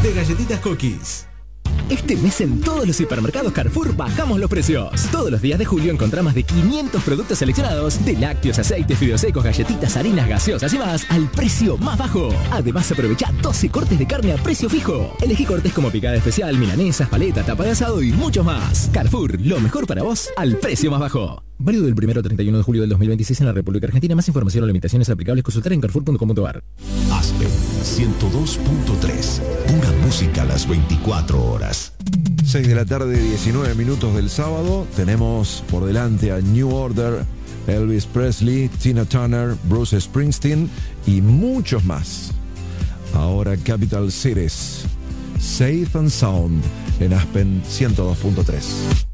de galletitas Cookies. Este mes en todos los hipermercados Carrefour bajamos los precios. Todos los días de julio encontrás más de 500 productos seleccionados, de lácteos, aceites, fideos secos, galletitas, harinas, gaseosas y más, al precio más bajo. Además, aprovecha 12 cortes de carne a precio fijo. Elegí cortes como picada especial, milanesas, paleta, tapa de asado y mucho más. Carrefour, lo mejor para vos al precio más bajo. Válido del 1 al 31 de julio del 2026 en la República Argentina. Más información o limitaciones aplicables consultar en carrefour.com.ar. Aspen 102.3. Pura música a las 24 horas. 6 de la tarde, 19 minutos del sábado. Tenemos por delante a New Order, Elvis Presley, Tina Turner, Bruce Springsteen y muchos más. Ahora Capital Cities, Safe and Sound en Aspen 102.3.